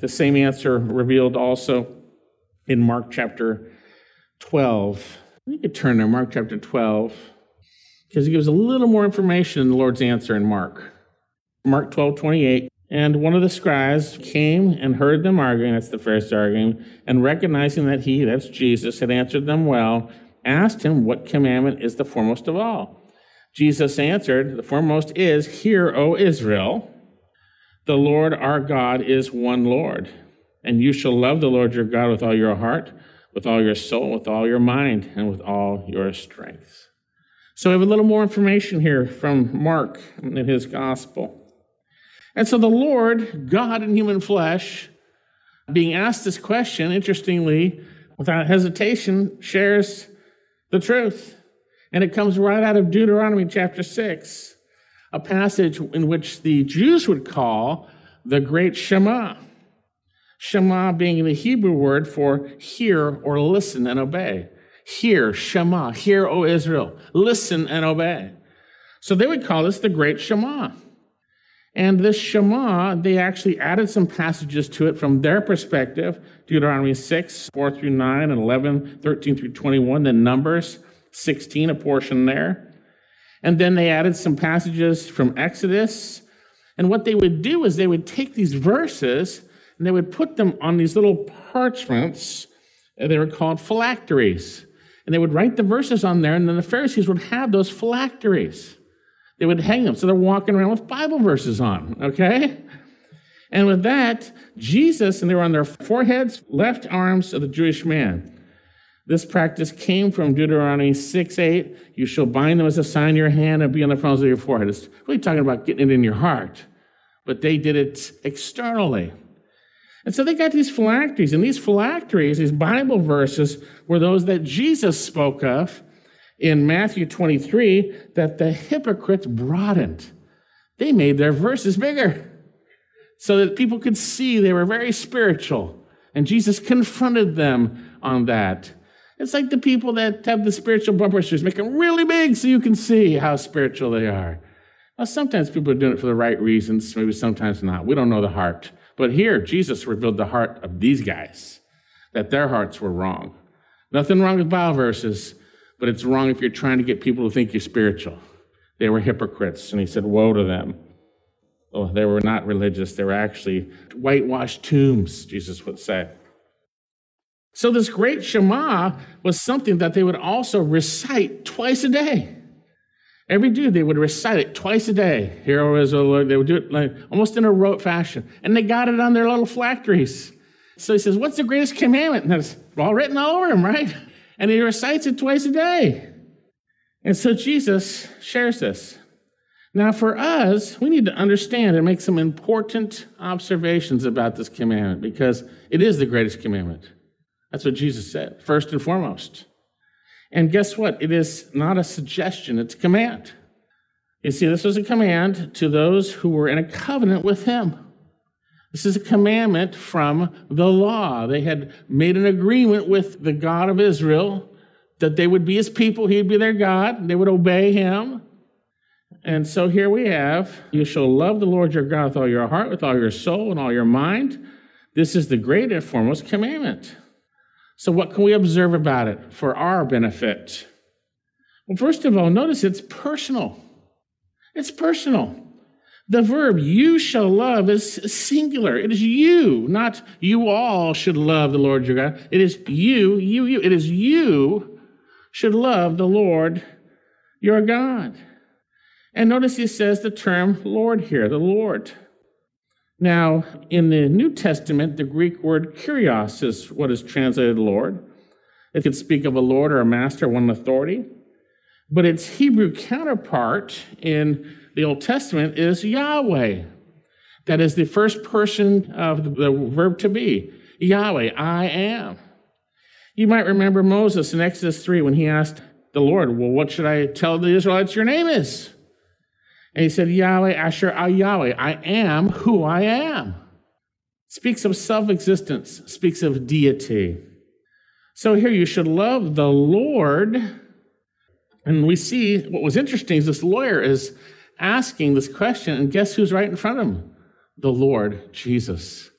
the same answer revealed also in Mark chapter 12. You could turn to Mark chapter 12, because he gives a little more information in the Lord's answer in Mark. Mark 12:28. And one of the scribes came and heard them arguing, that's the Pharisee arguing, and recognizing that he, that's Jesus, had answered them well, asked him, what commandment is the foremost of all? Jesus answered, the foremost is, Hear, O Israel, the Lord our God is one Lord, and you shall love the Lord your God with all your heart, with all your soul, with all your mind, and with all your strength. So we have a little more information here from Mark in his gospel. And so the Lord, God in human flesh, being asked this question, interestingly, without hesitation, shares the truth. And it comes right out of Deuteronomy chapter 6, a passage in which the Jews would call the great Shema. Shema being the Hebrew word for hear or listen and obey. Hear, Shema, hear, O Israel, listen and obey. So they would call this the great Shema. And this Shema, they actually added some passages to it from their perspective, Deuteronomy 6, 4 through 9, and 11, 13 through 21, then Numbers 16, a portion there. And then they added some passages from Exodus. And what they would do is they would take these verses and they would put them on these little parchments. They were called phylacteries. And they would write the verses on there, and then the Pharisees would have those phylacteries. They would hang them, so they're walking around with Bible verses on, okay? And with that, Jesus, and they were on their foreheads, left arms of the Jewish man. This practice came from Deuteronomy 6:8. You shall bind them as a sign in your hand and be on the fronts of your forehead. It's really talking about getting it in your heart. But they did it externally. And so they got these phylacteries, and these phylacteries, these Bible verses, were those that Jesus spoke of in Matthew 23, that the hypocrites broadened. They made their verses bigger so that people could see they were very spiritual. And Jesus confronted them on that. It's like the people that have the spiritual bumper stickers, make them really big so you can see how spiritual they are. Now, sometimes people are doing it for the right reasons, maybe sometimes not. We don't know the heart. But here, Jesus revealed the heart of these guys, that their hearts were wrong. Nothing wrong with Bible verses, but it's wrong if you're trying to get people to think you're spiritual. They were hypocrites, and he said, woe to them. Oh, they were not religious. They were actually whitewashed tombs, Jesus would say. So this great Shema was something that they would also recite twice a day. Every Jew, they would recite it twice a day. Hear, O Israel, Lord. They would do it like almost in a rote fashion. And they got it on their little phylacteries. So he says, what's the greatest commandment? And it's all written all over him, right? And he recites it twice a day. And so Jesus shares this. Now for us, we need to understand and make some important observations about this commandment because it is the greatest commandment. That's what Jesus said, first and foremost. And guess what? It is not a suggestion, it's a command. You see, this was a command to those who were in a covenant with him. This is a commandment from the law. They had made an agreement with the God of Israel that they would be his people, he'd be their God, they would obey him. And so here we have, you shall love the Lord your God with all your heart, with all your soul, and all your mind. This is the great and foremost commandment. So what can we observe about it for our benefit? Well, first of all, notice it's personal. It's personal. The verb you shall love is singular. It is you, not you all should love the Lord your God. It is you. It is you should love the Lord your God. And notice he says the term Lord here, the Lord. Now, in the New Testament, the Greek word kurios is what is translated Lord. It could speak of a lord or a master, one in authority. But its Hebrew counterpart in the Old Testament is Yahweh. That is the first person of the verb to be. Yahweh, I am. You might remember Moses in Exodus 3 when he asked the Lord, well, what should I tell the Israelites your name is? And he said, Yahweh, Asher, Yahweh, I am who I am. Speaks of self-existence, speaks of deity. So here you should love the Lord. And we see what was interesting is this lawyer is asking this question, and guess who's right in front of him? The Lord Jesus.